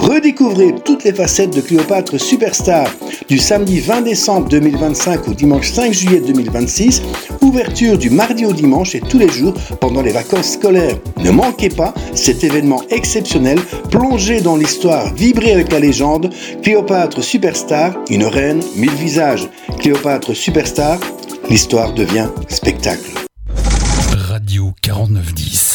Redécouvrez toutes les facettes de Cléopâtre Superstar du samedi 20 décembre 2025 au dimanche 5 juillet 2026. Ouverture du mardi au dimanche et tous les jours pendant les vacances scolaires. Ne manquez pas cet événement exceptionnel. Plongez dans l'histoire, vibrez avec la légende. Cléopâtre Superstar, une reine, 1000 visages. Cléopâtre Superstar, l'histoire devient spectacle. Radio 4910.